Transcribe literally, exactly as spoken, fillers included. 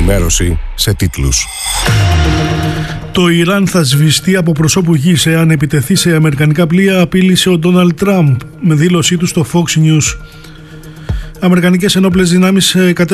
ενημέρωση σε τίτλους. Το Ιράν θα σβηστεί από προσώπου γης εάν επιτεθεί σε αμερικανικά πλοία, απείλησε ο Ντόναλντ Τραμπ με δήλωσή του στο Fox News. Αμερικανικές ενόπλες δυνάμεις κατέβηκαν